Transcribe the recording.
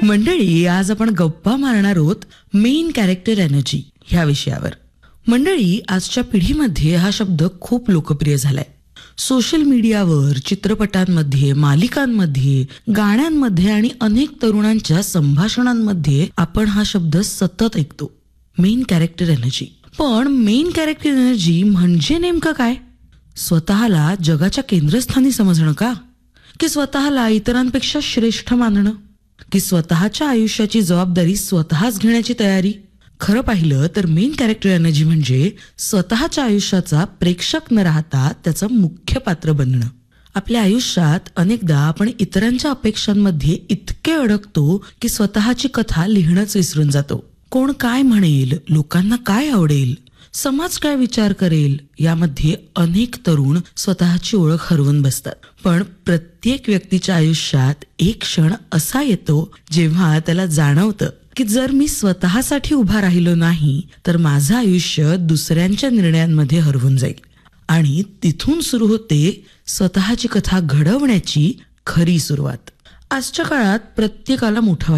मंडळी, आज आपण गप्पा मारणार आहोत मेन कॅरेक्टर एनर्जी ह्या विषयावर. मंडळी, आजच्या पिढीमध्ये हा शब्द खूप लोकप्रिय झालाय. सोशल मीडियावर, चित्रपटांमध्ये, मालिकांमध्ये, गाण्यांमध्ये आणि अनेक तरुणांच्या संभाषणांमध्ये आपण हा शब्द सतत ऐकतो, मेन कॅरेक्टर एनर्जी. पण मेन कॅरेक्टर एनर्जी म्हणजे नेमकं काय? स्वतःला जगाच्या केंद्रस्थानी समजणं का? की स्वतःला इतरांपेक्षा श्रेष्ठ मानणं? की स्वतःच्या आयुष्याची जबाबदारी स्वतःच घेण्याची तयारी? खरं पाहिलं तर मेन कॅरेक्टर एनर्जी म्हणजे स्वतःच्या आयुष्याचा प्रेक्षक न राहता त्याचं मुख्य पात्र बनणं. आपल्या आयुष्यात अनेकदा आपण इतरांच्या अपेक्षांमध्ये इतके अडकतो की स्वतःची कथा लिहिणंच विसरून जातो. कोण काय म्हणेल, लोकांना काय आवडेल, समाज काय विचार करेल, यामध्ये अनेक तरुण स्वतःची ओळख हरवून बसतात. पण प्रत्येक व्यक्तीच्या आयुष्यात एक क्षण असा येतो जेव्हा त्याला जाणवतं की जर मी स्वतःसाठी उभा राहिलो नाही तर माझं आयुष्य दुसऱ्यांच्या निर्णयांमध्ये हरवून जाईल. आणि तिथून सुरू होते स्वतःची कथा घडवण्याची खरी सुरुवात. आजच्या काळात प्रत्येकाला मोठं